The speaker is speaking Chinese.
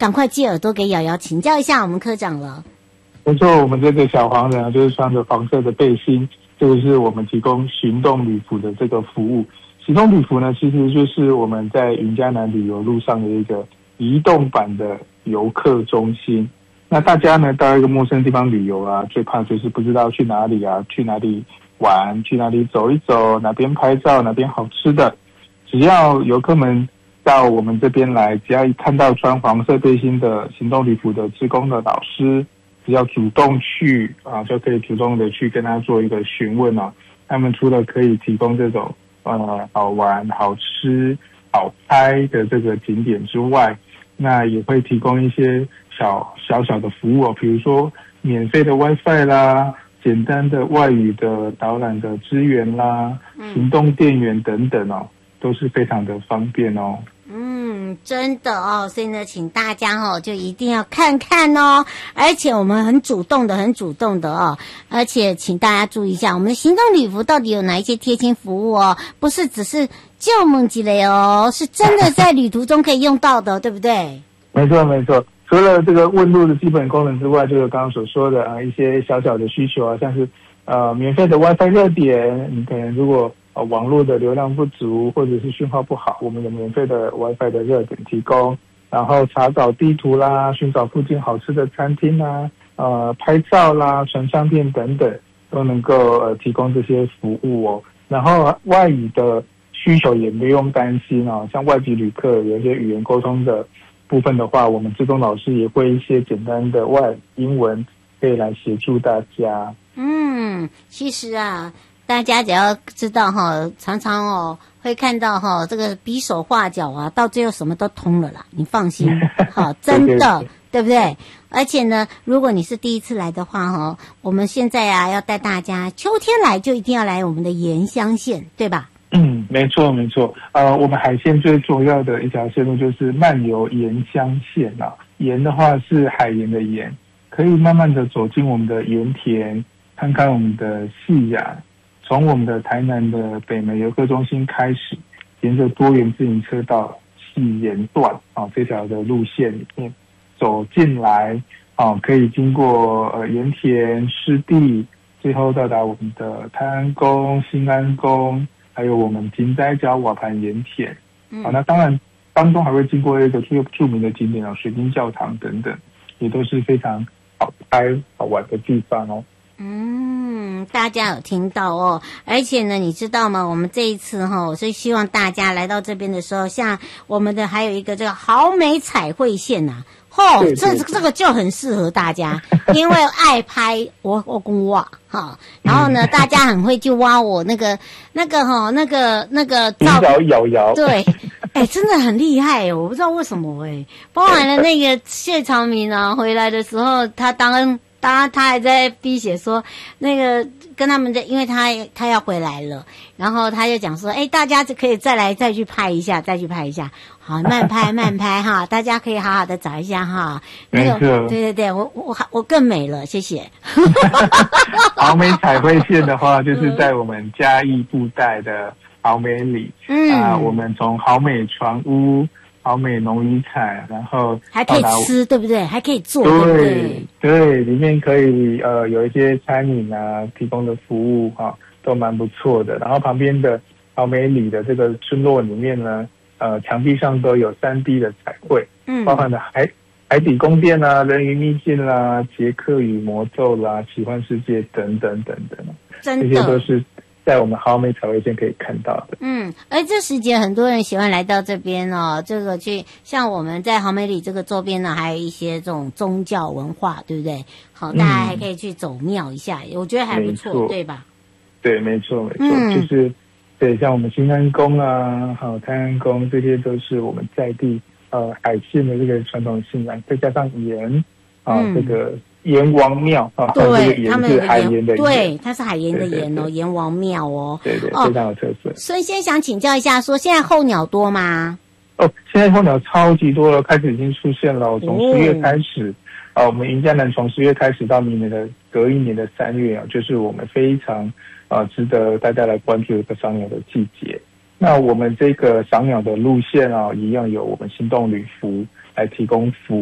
赶快借耳朵给瑶瑶请教一下我们科长了。 没错，我们这个小黄人就是穿着黄色的背心，这个是我们提供行动旅服的这个服务。行动旅服呢，其实就是我们在云嘉南旅游路上的一个移动版的游客中心。那大家呢到一个陌生的地方旅游啊，最怕就是不知道去哪里啊，去哪里玩，去哪里走一走，哪边拍照，哪边好吃的。只要游客们到我们这边来，只要一看到穿黄色背心的行动旅服的志工的老师，只要主动去啊，就可以主动的去跟他做一个询问啊。他们除了可以提供这种好玩、好吃、好拍的这个景点之外，那也会提供一些小的服务哦，比如说免费的 WiFi 啦，简单的外语的导览的资源啦，行动电源等等哦，都是非常的方便哦。 真的哦，所以呢，请大家哦，就一定要看看哦。而且我们很主动的哦，而且请大家注意一下，我们的行动旅服到底有哪一些贴心服务哦？不是只是旧梦积累哦，是真的在旅途中可以用到的，对不对？ 没错没错，除了这个问路的基本功能之外，就是刚刚所说的一些小的需求啊，像是免费的 WiFi 热点，你可能如果网络的流量不足或者是讯号不好，我们有免费的 WiFi 的热点提供，然后查找地图啦，寻找附近好吃的餐厅啦，拍照啦，传相片等等，都能够提供这些服务哦。然后外语的需求也不用担心哦，像外籍旅客有一些语言沟通的部分的话，我们志工老师也会一些简单的英文可以来协助大家。 其实啊，大家只要知道哈，常常会看到这个比手画脚啊，到最后什么都通了啦，你放心真的对不对？而且呢，如果你是第一次来的话我们现在啊要带大家秋天来就一定要来我们的盐乡线，对吧？ 没错没错。我们海线最重要的一条线路就是漫游盐乡线啊。盐的话是海盐的盐，可以慢慢的走进我们的盐田，看看我们的夕阳。从我们的台南的北门游客中心开始，沿着多元自行车道细盐段这条的路线里面走进来可以经过盐田湿地，最后到达我们的泰安宫、新安宫，还有我们金斋角瓦盘盐田。那当然当中还会经过一个最著名的景点水晶教堂等等，也都是非常好拍好玩的地方哦。 大家有听到哦，而且呢，你知道吗？我们这一次所以希望大家来到这边的时候，像我们的还有一个这个好美彩绘线呐，这个就很适合大家，因为爱拍我跟挖然后呢，大家很会去挖我那个照片摇，对， 真的很厉害我不知道为什么包含了那个谢长明啊，回来的时候他还在逼写说那个跟他们的，因为他要回来了，然后他就讲说，大家就可以再去拍一下，好，慢拍大家可以好好的找一下那个，对，我更美了，谢谢。 好美彩绘线的话，就是在我们嘉义布袋的好美里，我们从好美船屋。好美农渔产，然后还可以吃，对不对？还可以做， 对，里面可以有一些餐饮啊提供的服务都蛮不错的。然后旁边的好美里的这个村落里面呢，墙壁上都有3D 的彩绘，包含了海底宫殿啦、人鱼秘境啦、捷克语魔咒啦、奇幻世界等等， 真的这些都是在我们好美彩绘线可以看到的。 而这时节很多人喜欢来到这边这个去像我们在好美里这个周边呢，还有一些这种宗教文化，对不对？好，大家还可以去走庙一下，我觉得还不错，对吧？ 对，没错，就是对，像我们新安宫啊，泰安宫，这些都是我们在地海线的这个传统信仰，再加上盐这个盐王庙对，他们是海盐的盐， 对，它是海盐的盐盐王庙对，非常有特色。 孙先想请教一下，说现在候鸟多吗？ 现在候鸟超级多了，开始已经出现了。从10月开始，我们云嘉南从10月开始到明年的隔一年的3月就是我们非常值得大家来关注一个赏鸟的季节。那我们这个赏鸟的路线一样有我们行动旅服来提供服务。